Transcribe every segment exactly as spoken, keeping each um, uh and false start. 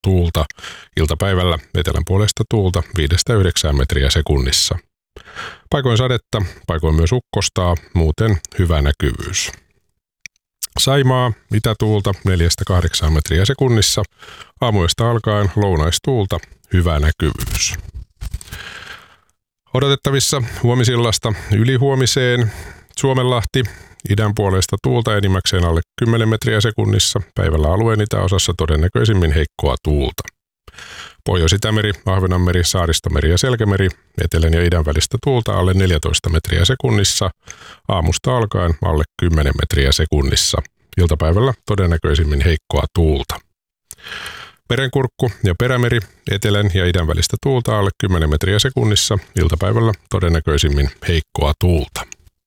tuulta. Iltapäivällä etelän puolesta tuulta viidestä yhdeksään metriä sekunnissa. Paikoin sadetta, paikoin myös ukkostaa, muuten hyvä näkyvyys. Saimaa, itätuulta neljästä kahdeksaan metriä sekunnissa. Aamuista alkaen lounaistuulta, hyvä näkyvyys. Odotettavissa huomisillasta ylihuomiseen Suomenlahti, idän puolesta tuulta enimmäkseen alle kymmenen metriä sekunnissa. Päivällä alueen itäosassa todennäköisimmin heikkoa tuulta. Pohjois-Itämeri, Ahvenanmeri, Saaristomeri ja Selkämeri, etelän ja idän välistä tuulta alle neljätoista metriä sekunnissa. Aamusta alkaen alle kymmenen metriä sekunnissa. Iltapäivällä todennäköisimmin heikkoa tuulta. Merenkurkku ja Perämeri, etelän ja idän välistä tuulta alle kymmenen metriä sekunnissa. Iltapäivällä todennäköisimmin heikkoa tuulta.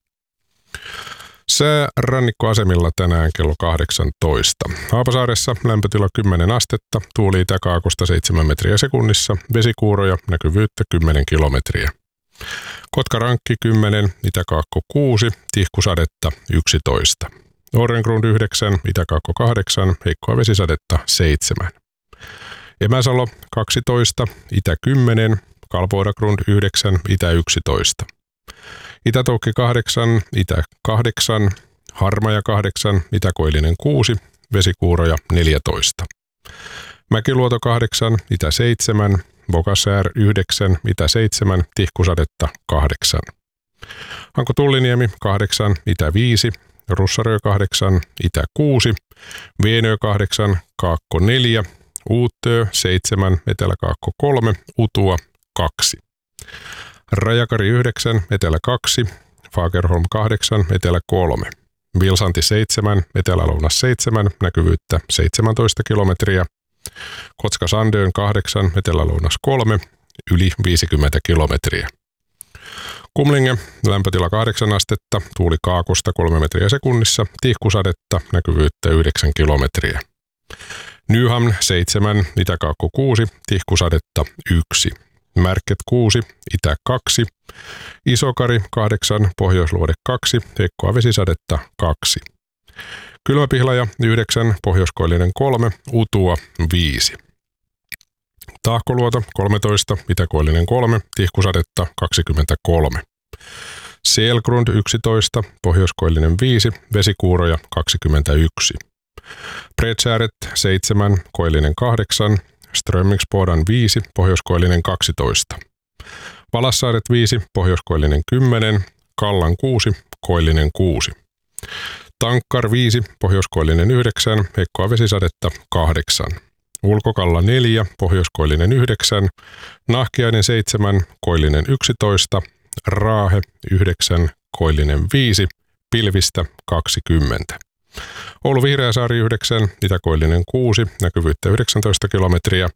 Sää rannikkoasemilla tänään kello kahdeksantoista. Haapasaaressa lämpötila kymmenen astetta, tuuli itäkaakosta seitsemän metriä sekunnissa, vesikuuroja, näkyvyyttä kymmenen kilometriä. Kotkarankki kymmenen, itäkaakko kuusi, tihkusadetta yksitoista. Orrengrund yhdeksän, itäkaakko kahdeksan, heikkoa vesisadetta seitsemän. Emäsalo kaksitoista, itä kymmenen, Kalpoidagrund yhdeksän, itä yksitoista. Itätoukki kahdeksan, itä kahdeksan, Harmaja kahdeksan, Itäkoillinen kuusi, vesikuuroja neljätoista. Mäkiluoto kahdeksan, itä seitsemän, Bokasäär yhdeksän, itä seitsemän, tihkusadetta kahdeksan. Hanko Tulliniemi kahdeksan, itä viisi, Russarö kahdeksan, itä kuusi, Veenö kahdeksan, Kaakko neljä, Uuttöö seitsemän, Eteläkaakko kolme, Utua kaksi. Rajakari yhdeksän, etelä kaksi, Fagerholm kahdeksan, etelä kolme. Vilsanti seitsemän, etelä-lounas seitsemän, näkyvyyttä seitsemäntoista kilometriä. Kotska Sandön kahdeksan, etelä-lounas kolme, yli viisikymmentä kilometriä. Kumlinge, lämpötila kahdeksan astetta, tuuli kaakosta kolme metriä sekunnissa, tihkusadetta, näkyvyyttä yhdeksän kilometriä. Nyhamn seitsemän, itäkaakko kuusi, tihkusadetta yksi. Märket kuusi, itä kaksi, Isokari kahdeksan, Pohjoisluode kaksi, heikkoa vesisadetta kaksi. Kylmäpihlaja yhdeksän, Pohjoiskoillinen kolme, Utua viisi. Tahkoluoto kolmetoista, Itäkoillinen kolme, tihkusadetta kaksikymmentäkolme. Selgrund yksitoista, Pohjoiskoillinen viisi, vesikuuroja kaksikymmentäyksi. Bredsääret seitsemän, Koillinen kahdeksan, Strömmingsbodan viisi, Pohjoiskoillinen kaksitoista. Valassaaret viisi, Pohjoiskoillinen kymmenen, Kallan kuusi, Koillinen kuusi. Tankkar viisi, Pohjoiskoillinen yhdeksän, heikkoa vesisadetta kahdeksan. Ulkokalla neljä, Pohjoiskoillinen yhdeksän, Nahkiainen seitsemän, Koillinen yksitoista, Raahe yhdeksän, Koillinen viisi, Pilvistä kaksikymmentä. Oulu Vihreäsaari yhdeksän, Itäkoillinen kuusi, näkyvyyttä yhdeksäntoista kilometriä.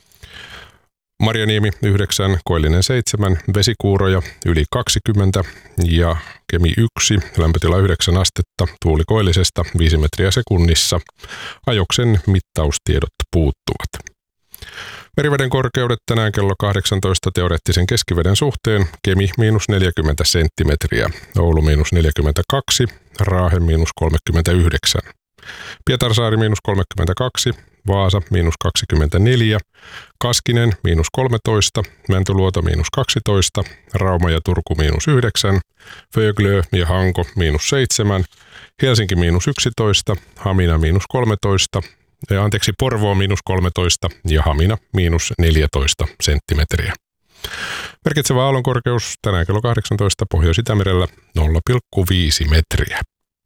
Marjaniemi yhdeksän, Koillinen seitsemän, vesikuuroja yli kaksikymmentä ja Kemi yksi, lämpötila yhdeksän astetta, tuuli koillisesta viisi metriä sekunnissa. Ajoksen mittaustiedot puuttuvat. Meriveden korkeudet tänään kello kahdeksantoista teoreettisen keskiveden suhteen. Kemi miinus neljäkymmentä senttimetriä, Oulu miinus neljäkymmentäkaksi, Raahe miinus kolmekymmentäyhdeksän. Pietarsaari miinus kolmekymmentäkaksi, Vaasa miinus kaksikymmentäneljä, Kaskinen miinus kolmetoista, Mäntyluoto miinus kaksitoista, Rauma ja Turku miinus yhdeksän, Föglö ja Hanko miinus seitsemän, Helsinki miinus yksitoista, Hamina miinus kolmetoista, ja anteeksi Porvoo miinus kolmetoista ja Hamina miinus neljätoista senttimetriä. Merkitsevä aallonkorkeus tänään kello kahdeksantoista Pohjois-Itämerellä nolla pilkku viisi metriä.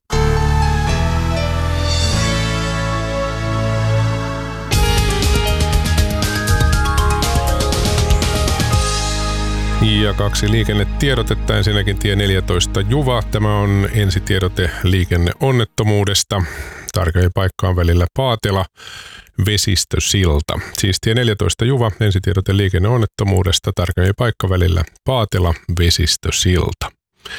Ja kaksi liikennetiedotetta. Ensinnäkin tie neljätoista Juva. Tämä on ensitiedote liikenneonnettomuudesta. Tarkemmin paikkaan välillä Paatela, Vesistösilta. Siis tie neljätoista Juva, ensitiedote liikenneonnettomuudesta. Tarkemmin paikka välillä Paatela, Vesistösilta.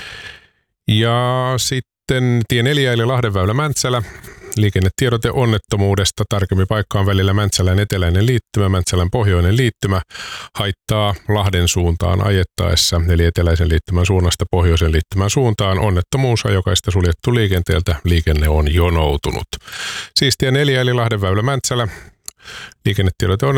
Ja sitten tie neljä eli Lahdenväylä Mäntsälä. Liikennetiedote onnettomuudesta, tarkemmin paikkaan välillä Mäntsälän eteläinen liittymä, Mäntsälän pohjoinen liittymä haittaa Lahden suuntaan ajettaessa, eli eteläisen liittymän suunnasta pohjoisen liittymän suuntaan. Onnettomuus ajokaista suljettu liikenteeltä, liikenne on jonoutunut. Siis tie neljä eli Lahdenväylä Mäntsälä. Liikennetiedote on,